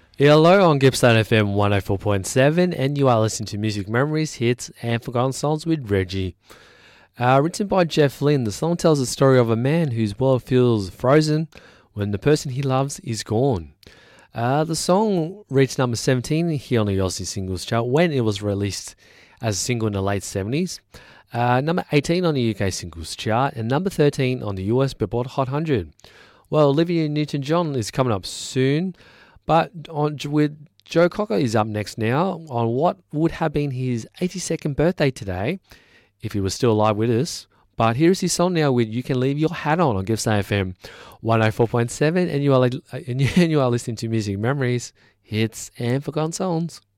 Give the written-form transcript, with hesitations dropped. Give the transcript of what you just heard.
Hello on Gippsland FM 104.7, and you are listening to Music Memories, Hits, and Forgotten Songs with Reggie. Written by Jeff Lynne, the song tells the story of a man whose world feels frozen when the person he loves is gone. The song reached number 17 here on the Aussie Singles Chart when it was released as a single in the late 70s. Number 18 on the UK Singles Chart, and number 13 on the US Billboard Hot 100. Well, Olivia Newton-John is coming up soon. But with Joe Cocker is up next now on what would have been his 82nd birthday today, if he was still alive with us. But here's his song now with You Can Leave Your Hat On Gippsland FM 104.7, and you are listening to Music Memories, Hits, and Forgotten Songs.